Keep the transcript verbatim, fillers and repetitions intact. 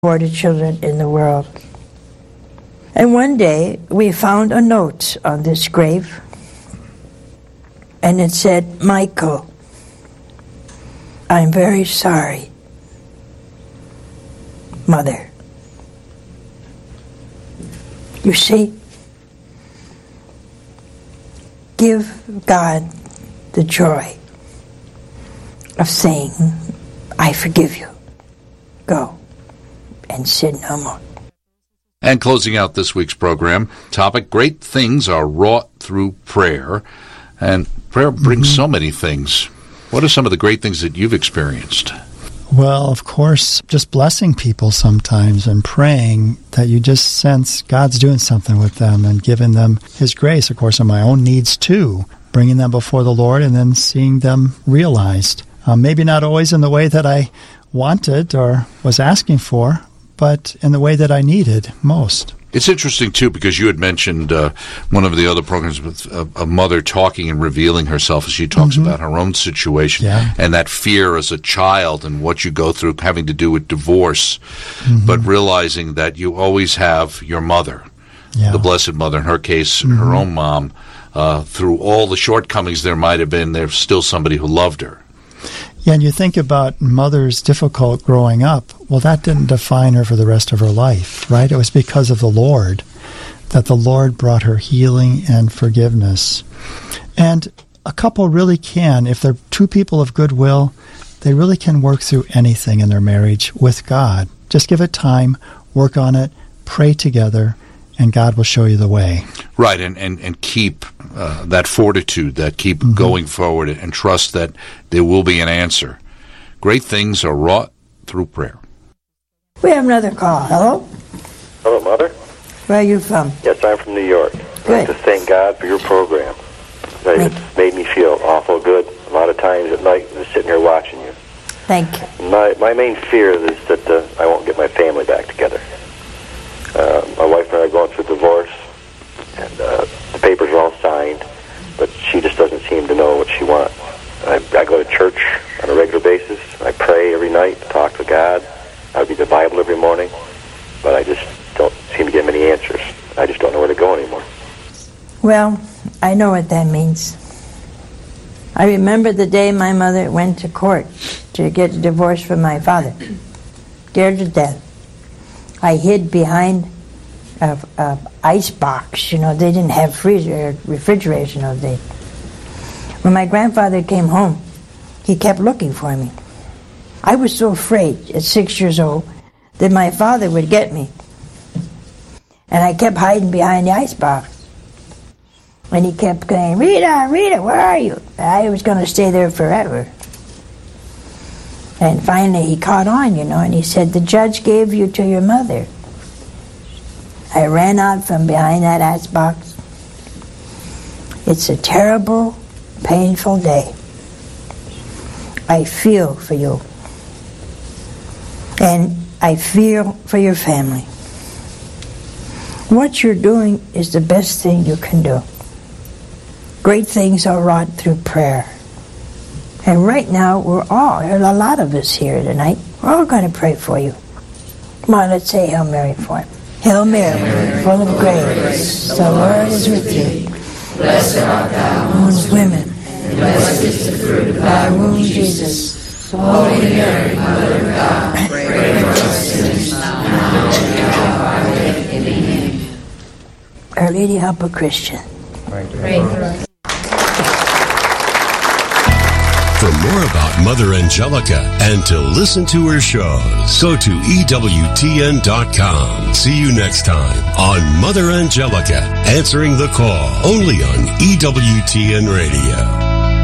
for the children in the world. And one day we found a note on this grave, and it said, Michael, I'm very sorry, Mother. You see, give God the joy of saying, I forgive you. Go and sin no more. And closing out this week's program, topic, great things are wrought through prayer. And prayer brings mm-hmm. so many things. What are some of the great things that you've experienced? Well, of course, just blessing people sometimes and praying that you just sense God's doing something with them and giving them His grace, of course, and my own needs too, bringing them before the Lord and then seeing them realized. Um, maybe not always in the way that I wanted or was asking for, but in the way that I needed most. It's interesting, too, because you had mentioned uh, one of the other programs with a, a mother talking and revealing herself as she talks mm-hmm. about her own situation yeah. and that fear as a child and what you go through having to do with divorce, mm-hmm. but realizing that you always have your mother, yeah. the Blessed Mother, in her case, mm-hmm. her own mom. Uh, through all the shortcomings there might have been, there's still somebody who loved her. Yeah, and you think about mother's difficult growing up. Well, that didn't define her for the rest of her life, right? It was because of the Lord that the Lord brought her healing and forgiveness. And a couple really can, if they're two people of goodwill, they really can work through anything in their marriage with God. Just give it time, work on it, pray together, and God will show you the way. Right, and, and, and keep uh, that fortitude, that keep mm-hmm. going forward, and trust that there will be an answer. Great things are wrought through prayer. We have another call. Hello? Hello, Mother. Where are you from? Yes, I'm from New York. I'd Good. like to thank God for your program. It's made me feel awful good. A lot of times at night, I'm just sitting here watching you. Thank you. My, my main fear is that uh, I won't get my family back together. Uh, my wife and I are going through divorce, and uh, the papers are all signed, but she just doesn't seem to know what she wants. I, I go to church on a regular basis. I pray every night, talk to God. I read the Bible every morning, but I just don't seem to get many answers. I just don't know where to go anymore. Well, I know what that means. I remember the day my mother went to court to get a divorce from my father. Scared to death. I hid behind a, a ice box. You know, they didn't have freezer, refrigerators in those days. When my grandfather came home, he kept looking for me. I was so afraid at six years old that my father would get me. And I kept hiding behind the ice box. And he kept saying, Rita, Rita, where are you? I was going to stay there forever. And finally he caught on, you know, and he said, the judge gave you to your mother. I ran out from behind that ice box. It's a terrible, painful day. I feel for you. And I feel for your family. What you're doing is the best thing you can do. Great things are wrought through prayer. And right now, we're all, there are a lot of us here tonight, we're all going to pray for you. Come on, let's say Hail Mary for him. Hail Mary, Mary full of grace, the Lord is with you. Blessed art thou amongst women, and blessed is the fruit of thy womb, Jesus. Holy Mary, Mother of God, pray for us sinners, now and at the hour of our death. Amen. Our Lady help a Christian. Pray for us. For more about Mother Angelica and to listen to her shows, go to E W T N dot com. See you next time on Mother Angelica, answering the call, only on E W T N Radio.